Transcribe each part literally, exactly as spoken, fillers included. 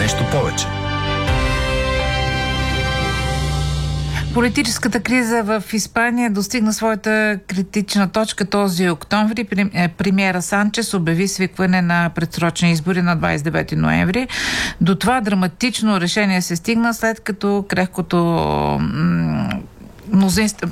нещо повече. Политическата криза в Испания достигна своята критична точка този октомври. Премиера Санчес обяви свикване на предсрочни избори на двадесет и девети ноември. До това драматично решение се стигна, след като крехкото мнозинство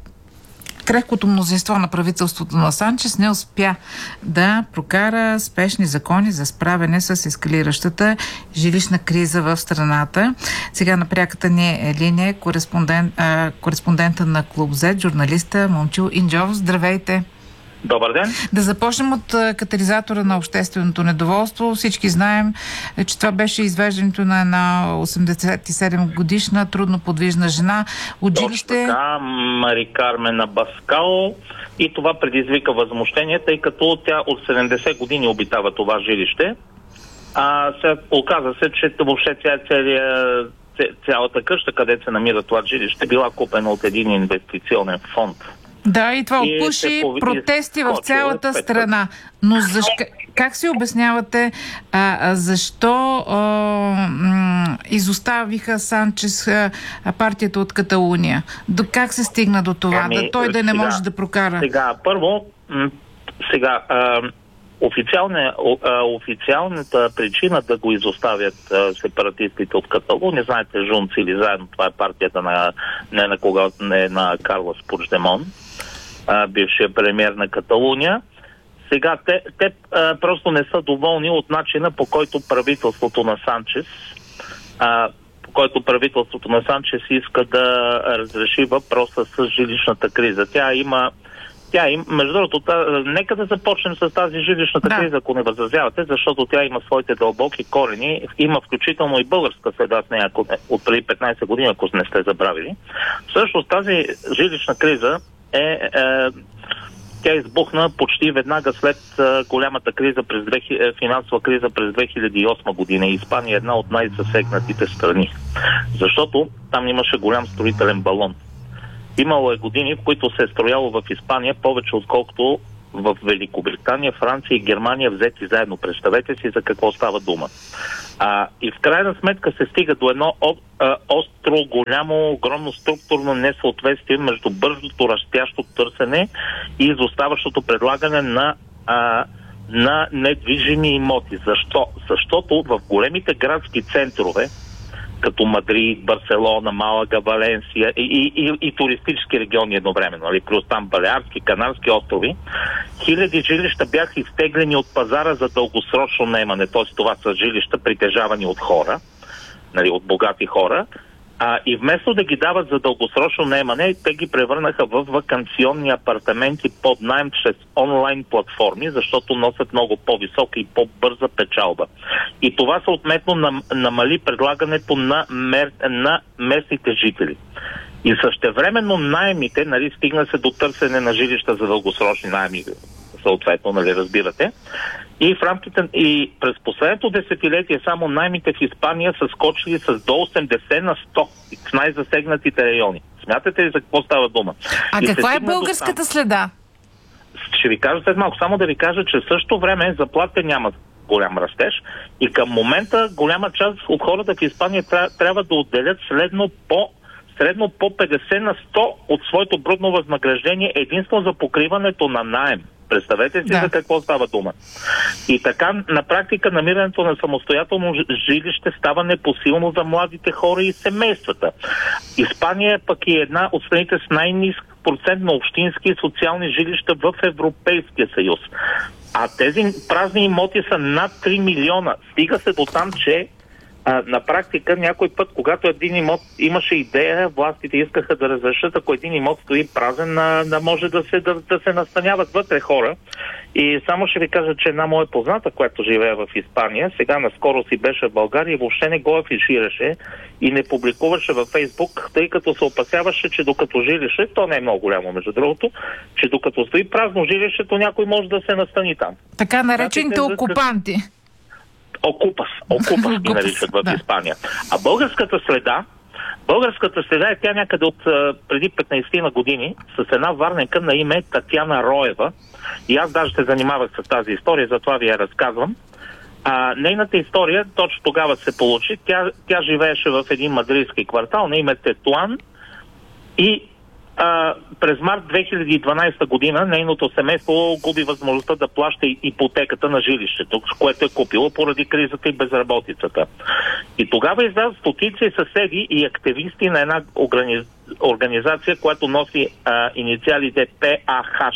Крехкото мнозинство на правителството на Санчес не успя да прокара спешни закони за справяне с ескалиращата жилищна криза в страната. Сега на пряката ни е линия кореспондент, а, кореспондента на Клуб Зет, журналиста Момчил Инджов. Здравейте! Добър ден! Да започнем от катализатора на общественото недоволство. Всички знаем, че това беше извеждането на една осемдесет и седем годишна трудно подвижна жена от Точно жилище. така, Мари Кармен Абаскал, и това предизвика възмущение, тъй като тя от седемдесет години обитава това жилище. А сега оказа се, че въобще тя целия, цялата къща, където се намира това жилище, била купена от един инвестиционен фонд. Да, и това отпуши протести в цялата страна. Но защо, как си обяснявате а, защо а, м, изоставиха Санчес а, партията от Каталуния? До как се стигна до това? Ами, да той да не сега, може да прокара? Сега, първо, м- сега а, официална, а, официалната причина да го изоставят а, сепаратистите от Каталуния, знаете, Жунц или заедно, това е партията на, не на кога, не на Карлос Пучдемон, бившия премиер на Каталуния. Сега те, те а, просто не са доволни от начина, по който правителството на Санчес а, по който правителството на Санчес иска да разреши въпроса с жилищната криза. Тя има Тя има, между другото, та, нека да започнем с тази жилищната да. криза, ако не възразявате, защото тя има своите дълбоки корени, има включително и българска следа с нея, ако не, от преди петнайсет години, ако не сте забравили. Всъщност тази жилищна криза е, е тя избухна почти веднага след е, голямата криза през две хиляди, финансова криза през две хиляди и осма година. Испания е една от най-засегнатите страни, защото там имаше голям строителен балон. Имало е години, в които се е строяло в Испания повече, отколкото в Великобритания, Франция и Германия взети заедно. Представете си за какво става дума. А, и в крайна сметка се стига до едно о, а, остро, голямо, огромно структурно несъответствие между бързото растящо търсене и изоставащото предлагане на, а, на недвижими имоти. Защо? Защото в големите градски центрове, като Мадрид, Барселона, Малага, Валенсия и, и, и, и туристически региони едновременно, нали, плюс там Балеарски, Канарски острови, хиляди жилища бяха изтеглени от пазара за дългосрочно наемане, т.е. това са жилища притежавани от хора, нали, от богати хора, а, и вместо да ги дават за дългосрочно наемане, те ги превърнаха в ваканционни апартаменти под наем чрез онлайн платформи, защото носят много по-висока и по-бърза печалба. И това съответно нам, намали предлагането на, мер, на местните жители. И същевременно наемите, нали, стигна се до търсене на жилища за дългосрочни наеми, съответно, нали, разбирате. И в рамките и през последното десетилетие само наемите в Испания са скочили с до осемдесет на сто в най-засегнатите райони. Смятате ли за какво става дума? А и каква е българската следа? Ще ви кажа след малко. Само да ви кажа, че в същото време заплатите нямат голям растеж и към момента голяма част от хората в Испания трябва да отделят следно по средно по петдесет на сто от своето брутно възнаграждение единствено за покриването на наем. Представете си да. за какво става дума. И така, на практика, намирането на самостоятелно жилище става непосилно за младите хора и семействата. Испания пък е една от страните с най-нисък процент на общински и социални жилища в Европейския съюз. А тези празни имоти са над три милиона. Стига се до там, че А, на практика някой път, когато един имот имаше идея, властите искаха да разрешат, ако един имот стои празен, на, на може да се, да, да се настаняват вътре хора. И само ще ви кажа, че една моя позната, която живее в Испания, сега наскоро си беше в България и въобще не го афишираше и не публикуваше във Фейсбук, тъй като се опасяваше, че докато жилище, то не е много голямо между другото, че докато стои празно жилището, някой може да се настани там. Така наречените окупанти. Окупас. Окупас ги наричат в Испания. А българската следа, българската следа е тя някъде от преди петнайсет на години с една варненка на име Татяна Роева. И аз даже се занимавах с тази история, затова ви я разказвам. А нейната история точно тогава се получи. Тя, тя живееше в един мадридски квартал на име Тетуан и а, през март две хиляди и дванадесета година нейното семейство губи възможността да плаща ипотеката на жилището, което е купило поради кризата и безработицата. И тогава излязат стотици съседи и активисти на една организ... организация, която носи а, инициалите П А Х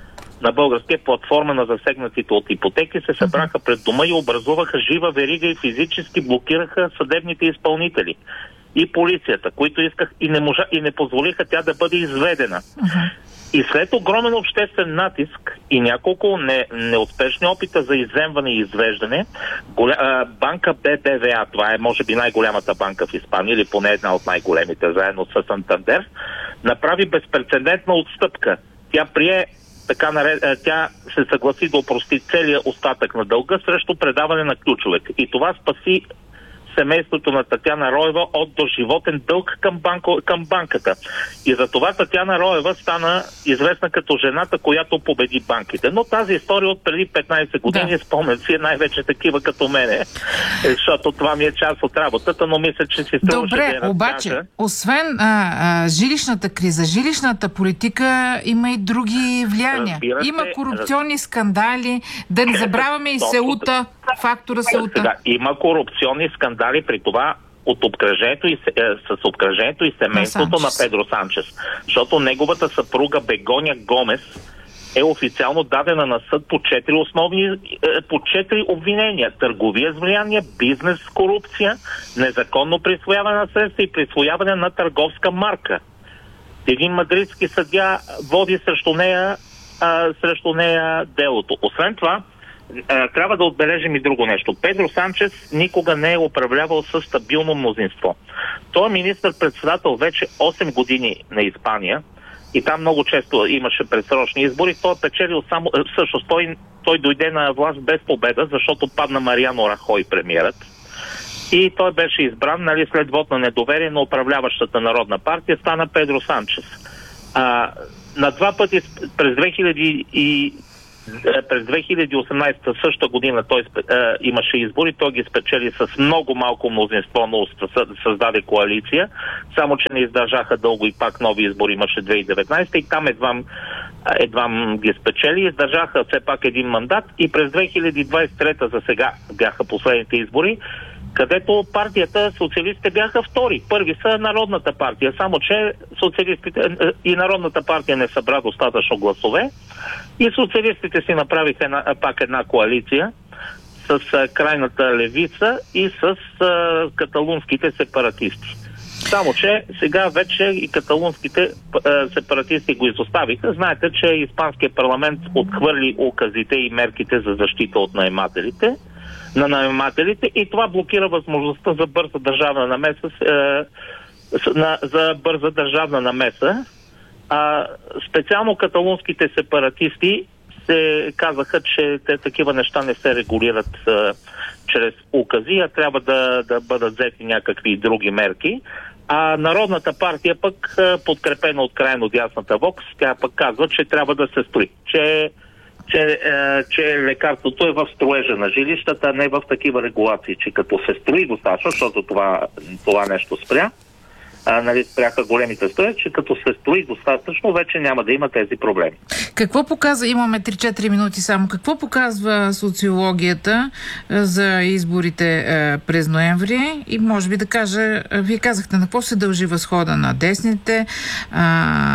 на българския платформа на засегнатите от ипотеки, се събраха пред дома и образуваха жива верига и физически блокираха съдебните изпълнители и полицията, които исках и не, можа, и не позволиха тя да бъде изведена. Uh-huh. И след огромен обществен натиск и няколко не, неуспешни опита за изземване и извеждане, голя, а, банка Б Б В А, това е може би най-голямата банка в Испания, или поне една от най-големите, заедно с Сантандер, направи безпрецедентна отстъпка. Тя прие така наред, тя се съгласи да опрости целият остатък на дълга срещу предаване на ключове. И това спаси семейството на Татяна Роева от доживотен дълг към, банко, към банката. И за това Татяна Роева стана известна като жената, която победи банките. Но тази история от преди петнадесет години, да. Спомнят си най-вече такива като мене, защото това ми е част от работата, но мисля, че си струваше да я разкажа. Обаче, освен а, а, жилищната криза, жилищната политика има и други влияния. Разбира има се, корупционни раз... скандали, да не забравяме и Сеута, фактора Сеута. Сега, има корупционни скандали, при това от обкръжението и, е, с обкръжението и семейството на, на Педро Санчес. Защото неговата съпруга Бегоня Гомес е официално дадена на съд по четири основни, е, по четири обвинения. Търговия с влияние, бизнес с корупция, незаконно присвояване на средства и присвояване на търговска марка. Един мадридски съдия води срещу нея, а, срещу нея делото. Освен това, трябва да отбележим и друго нещо. Педро Санчес никога не е управлявал със стабилно мнозинство. Той е министър-председател вече осем години на Испания и там много често имаше предсрочни избори. Той е печелил само... Всъщност той, той дойде на власт без победа, защото падна Мариано Рахой, премиерът. И той беше избран, нали, след вод на недоверие на управляващата Народна партия, стана Педро Санчес. А, на два пъти през две хиляди и През две хиляди и осемнадесета същата година той е, имаше избори, той ги спечели с много малко мнозинство, но създаде коалиция, само че не издържаха дълго и пак нови избори имаше две хиляди и деветнадесета и там едвам, едвам ги спечели, издържаха все пак един мандат и през две хиляди двадесет и трета за сега бяха последните избори, където партията, социалистите бяха втори. Първи са Народната партия, само че социалистите и Народната партия не събра достатъчно гласове и социалистите си направиха една, пак една коалиция с а, крайната левица и с а, каталунските сепаратисти. Само че сега вече и каталунските а, сепаратисти го изоставиха. Знаете, че Испанският парламент отхвърли указите и мерките за защита от наемателите на наемателите и това блокира възможността за бърза държавна намеса е, на, за бърза държавна намеса. А, специално каталунските сепаратисти се казаха, че те такива неща не се регулират е, чрез укази, а трябва да, да бъдат взети някакви други мерки. А Народната партия пък, подкрепена от крайно дясната Вокс, тя пък казва, че трябва да се строи. Че Че, е, че лекарството е в строежа на жилищата, а не в такива регулации, че като се строи достатъчно, защото това, това нещо спря, а, нали, спряха големите строежи, че като се строи достатъчно, вече няма да има тези проблеми. Какво показва, имаме три-четири минути само, какво показва социологията за изборите през ноември и може би да кажа, вие казахте на какво се дължи възхода на десните, а,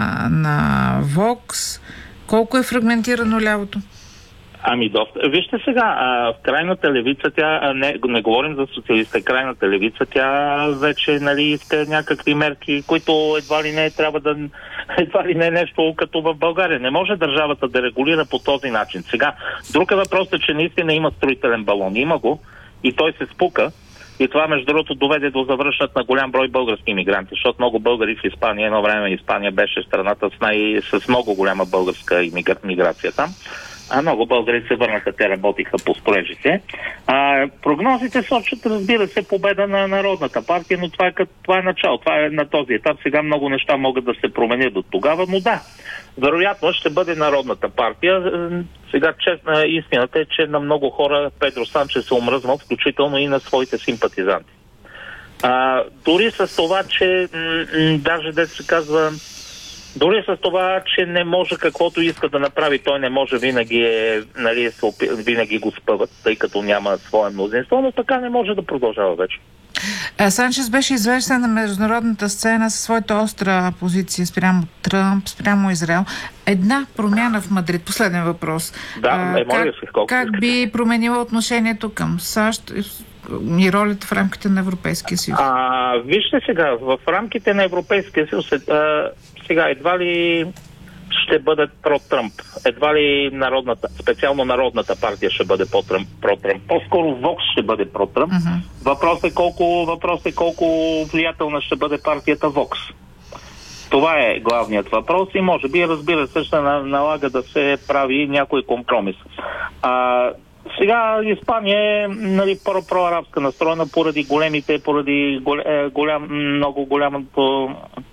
на Вокс. Колко е фрагментирано лявото? Ами доста. Вижте сега, а, в крайната левица, тя, не, не говорим за социалиста, крайната левица, тя вече, нали, иска някакви мерки, които едва ли не трябва да, едва ли не е нещо като в България. Не може държавата да регулира по този начин. Сега, друг е въпрос е, че наистина има строителен балон. Има го и той се спука. И това, между другото, доведе до завръщат на голям брой български имигранти, защото много българи в Испания, едно време Испания беше страната с, най... с много голяма българска имиграция там. А много българи се върнаха, те работиха по строежите. А, прогнозите сочат, разбира се, победа на Народната партия, но това е, като, това е начало. Това е на този етап. Сега много неща могат да се променят до тогава, но да, вероятно ще бъде Народната партия. Сега честна истината е, че на много хора Педро Санчес се омръзнал, включително и на своите симпатизанти. А, дори с това, че м- м- даже да се казва, дори с това, че не може каквото иска да направи, той не може, винаги, е, нали, винаги го спъват, тъй като няма свое мнозинство, но така не може да продължава вече. Санчес беше известен на международната сцена със своята остра позиция спрямо Тръмп, спрямо Израел. Една промяна в Мадрид. Последен въпрос. Да, а, е, как, се, как би променила отношението към САЩ и ролята в рамките на Европейския съюз? А, вижте сега, в рамките на Европейския съюз а, сега едва ли ще бъде про-Тръмп. Едва ли народната, специално Народната партия ще бъде про-Тръмп. По-скоро Вокс ще бъде про-Тръмп. Uh-huh. Въпрос е колко, въпрос е колко влиятелна ще бъде партията Вокс. Това е главният въпрос и може би, разбира се, ще налага да се прави някой компромис. А, сега Испания е, нали, про-арабска настроена поради големите, поради голям, много голямото...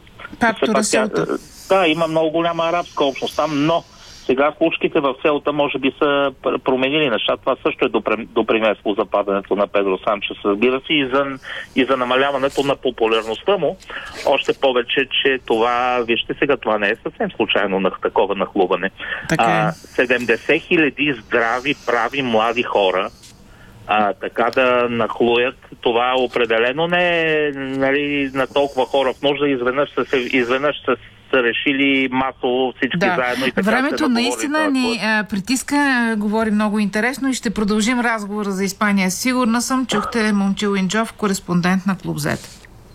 Да, има много голяма арабска общност там, но сега случките в селата може би са променили неща. Това също е допринесло за падането на Педро Санчес, разбира се, и за, и за намаляването на популярността му. Още повече, че това, вижте сега, това не е съвсем случайно на такова нахлуване. А, седемдесет хиляди здрави, прави, млади хора А, така да нахлуят, това определено не е, нали, на толкова хора в нужда, изведнъж са се, изведнъж са се решили масово всички да. заедно и така. Времето наистина ни а, притиска, а, говори много интересно и ще продължим разговора за Испания. Сигурна съм, чухте Момчил Инджов, кореспондент на Клуб Зет.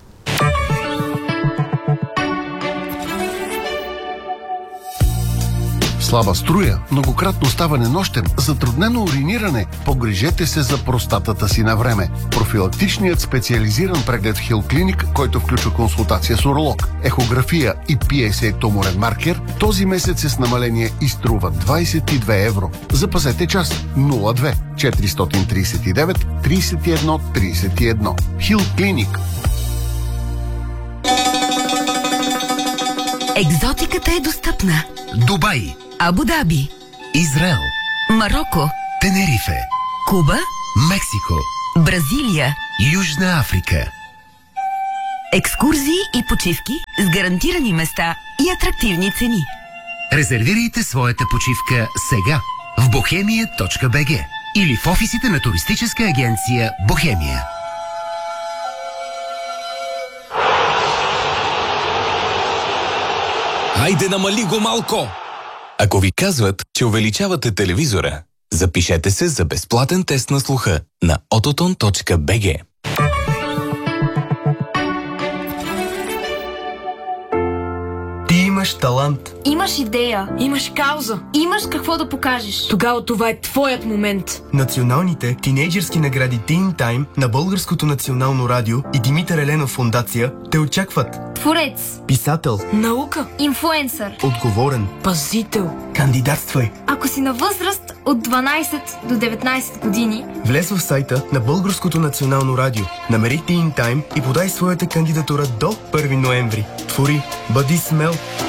Слаба струя, многократно ставане нощем, затруднено уриниране. Погрижете се за простатата си на време. Профилактичният специализиран преглед в Хил Клиник, който включва консултация с уролог, ехография и пи ес ей туморен маркер, този месец е с намаление и струва двадесет и две евро. Запазете час нула две четиристотин тридесет и девет тридесет и едно тридесет и едно. Хил Клиник. Екзотиката е достъпна. Дубай, Абу Даби, Израел, Мароко, Тенерифе, Куба, Мексико, Бразилия, Южна Африка. Екскурзии и почивки с гарантирани места и атрактивни цени. Резервирайте своята почивка сега в бохемия точка би джи или в офисите на туристическа агенция Бохемия. Хайде, намали го малко! Ако ви казват, че увеличавате телевизора, запишете се за безплатен тест на слуха на ототон точка би джи. Ти имаш талант. Имаш идея. Имаш кауза. Имаш какво да покажеш. Тогава това е твоят момент. Националните тинейджърски награди Teen Time на Българското национално радио и Димитър Еленов фондация те очакват. Творец. Писател. Наука. Инфлуенсър. Отговорен. Пазител. Кандидатствай. Ако си на възраст от дванадесет до деветнадесет години, влез в сайта на Българското национално радио, намери Teen Time и подай своята кандидатура до първи ноември. Твори, бъди смел.